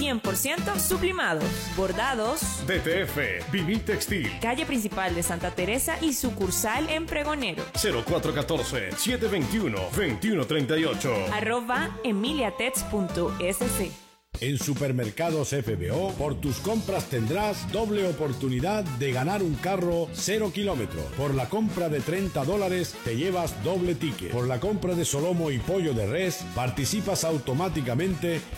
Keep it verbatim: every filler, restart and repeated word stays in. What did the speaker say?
cien por ciento sublimados, bordados. D T F, Vinil Textil. Calle principal de Santa Teresa y sucursal en Pregonero. cero cuatro uno cuatro, siete dos uno, dos uno tres ocho. Arroba emiliatex punto s c. En Supermercados F B O, por tus compras tendrás doble oportunidad de ganar un carro cero kilómetros. Por la compra de treinta dólares te llevas doble ticket. Por la compra de solomo y pollo de res participas automáticamente